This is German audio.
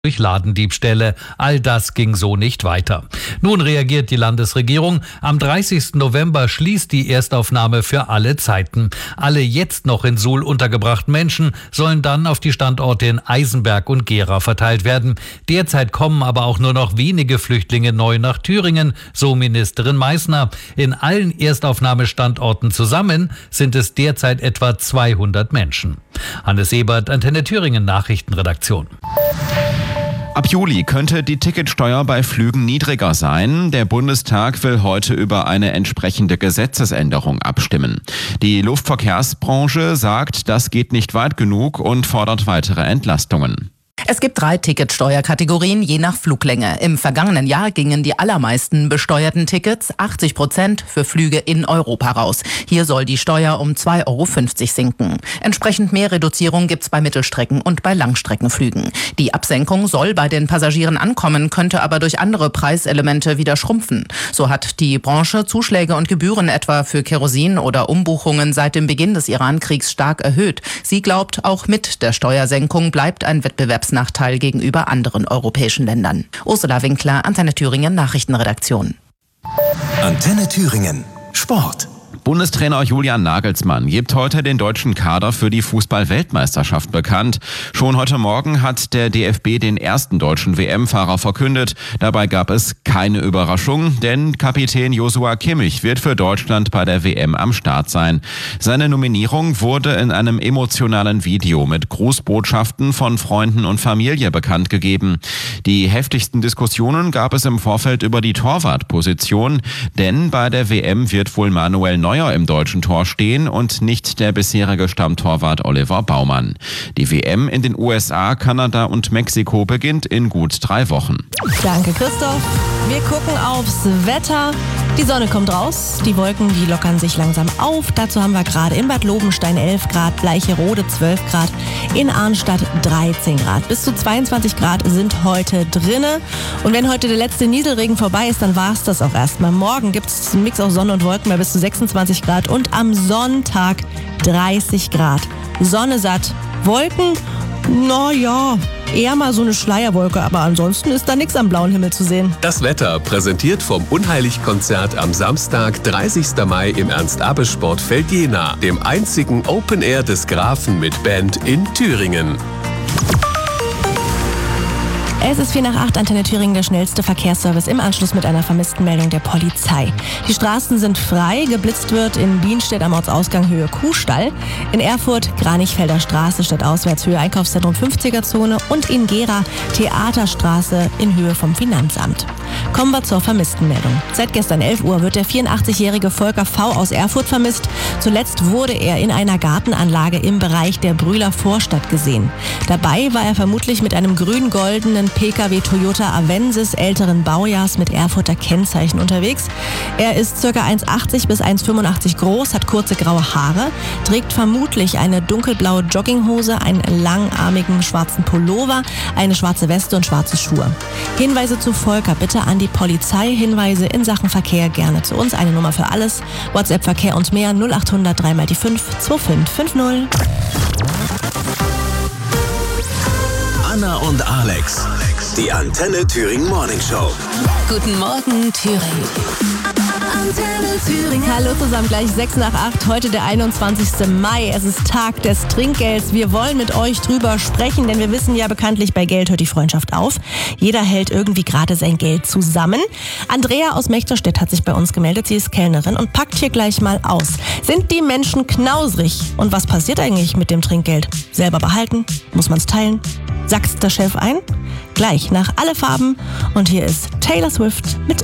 durch Ladendiebstähle. All das ging so nicht weiter. Nun reagiert die Landesregierung. Am 30. November schließt die Erstaufnahme für alle Zeiten. Alle jetzt noch in Suhl untergebrachten Menschen sollen dann auf die Standorte in Eisenberg und Gera verteilt werden. Derzeit kommen aber auch nur noch wenige Flüchtlinge neu nach Thüringen, so Ministerin Meißner. In allen Erstaufnahmestandorten zusammen sind es derzeit etwa 200 Menschen. Hannes Ebert, Antenne Thüringen Nachrichtenredaktion. Ab Juli könnte die Ticketsteuer bei Flügen niedriger sein. Der Bundestag will heute über eine entsprechende Gesetzesänderung abstimmen. Die Luftverkehrsbranche sagt, das geht nicht weit genug und fordert weitere Entlastungen. Es gibt 3 Ticketsteuerkategorien je nach Fluglänge. Im vergangenen Jahr gingen die allermeisten besteuerten Tickets, 80%, für Flüge in Europa raus. Hier soll die Steuer um 2,50 € sinken. Entsprechend mehr Reduzierung gibt's bei Mittelstrecken- und bei Langstreckenflügen. Die Absenkung soll bei den Passagieren ankommen, könnte aber durch andere Preiselemente wieder schrumpfen. So hat die Branche Zuschläge und Gebühren etwa für Kerosin oder Umbuchungen seit dem Beginn des Iran-Kriegs stark erhöht. Sie glaubt, auch mit der Steuersenkung bleibt ein Wettbewerbsnachteil gegenüber anderen europäischen Ländern. Ursula Winkler, Antenne Thüringen Nachrichtenredaktion. Antenne Thüringen Sport. Bundestrainer Julian Nagelsmann gibt heute den deutschen Kader für die Fußball-Weltmeisterschaft bekannt. Schon heute Morgen hat der DFB den ersten deutschen WM-Fahrer verkündet. Dabei gab es keine Überraschung, denn Kapitän Joshua Kimmich wird für Deutschland bei der WM am Start sein. Seine Nominierung wurde in einem emotionalen Video mit Grußbotschaften von Freunden und Familie bekannt gegeben. Die heftigsten Diskussionen gab es im Vorfeld über die Torwartposition, denn bei der WM wird wohl Manuel Neuer im deutschen Tor stehen und nicht der bisherige Stammtorwart Oliver Baumann. Die WM in den USA, Kanada und Mexiko beginnt in gut 3 Wochen. Danke, Christoph. Wir gucken aufs Wetter. Die Sonne kommt raus, die Wolken, die lockern sich langsam auf. Dazu haben wir gerade in Bad Lobenstein 11 Grad, Bleicherode 12 Grad, in Arnstadt 13 Grad. Bis zu 22 Grad sind heute drinne. Und wenn heute der letzte Nieselregen vorbei ist, dann war es das auch erstmal. Morgen gibt es einen Mix aus Sonne und Wolken bei bis zu 26 Grad und am Sonntag 30 Grad. Sonne satt, Wolken, naja, eher mal so eine Schleierwolke, aber ansonsten ist da nichts am blauen Himmel zu sehen. Das Wetter präsentiert vom Unheilig-Konzert am Samstag, 30. Mai im Ernst-Abbe-Sportfeld Jena, dem einzigen Open Air des Grafen mit Band in Thüringen. Es ist 7:45, Antenne Thüringen, der schnellste Verkehrsservice im Anschluss mit einer vermissten Meldung der Polizei. Die Straßen sind frei, geblitzt wird in Bienstedt am Ortsausgang Höhe Kuhstall, in Erfurt Kranichfelder Straße stadtauswärts Höhe Einkaufszentrum 50er-Zone und in Gera Theaterstraße in Höhe vom Finanzamt. Kommen wir zur vermissten Meldung. Seit gestern 11 Uhr wird der 84-jährige Volker V. aus Erfurt vermisst. Zuletzt wurde er in einer Gartenanlage im Bereich der Brühler Vorstadt gesehen. Dabei war er vermutlich mit einem grün-goldenen PKW Toyota Avensis älteren Baujahrs mit Erfurter Kennzeichen unterwegs. Er ist ca. 1,80 bis 1,85 groß, hat kurze graue Haare, trägt vermutlich eine dunkelblaue Jogginghose, einen langarmigen schwarzen Pullover, eine schwarze Weste und schwarze Schuhe. Hinweise zu Volker bitte an die Polizei, Hinweise in Sachen Verkehr gerne zu uns. Eine Nummer für alles, WhatsApp Verkehr und mehr 0800 3 mal die 5 2550. Anna und Alex, die Antenne Thüringen Morning Show. Guten Morgen, Thüringen. Antenne Thüringen. Hallo zusammen, gleich 6 nach 8, heute der 21. Mai. Es ist Tag des Trinkgelds. Wir wollen mit euch drüber sprechen, denn wir wissen ja bekanntlich, bei Geld hört die Freundschaft auf. Jeder hält irgendwie gerade sein Geld zusammen. Andrea aus Mechterstedt hat sich bei uns gemeldet. Sie ist Kellnerin und packt hier gleich mal aus. Sind die Menschen knausrig? Und was passiert eigentlich mit dem Trinkgeld? Selber behalten? Muss man es teilen? Sackt's der Chef ein? Gleich nach Alle Farben. Und hier ist Taylor Swift mit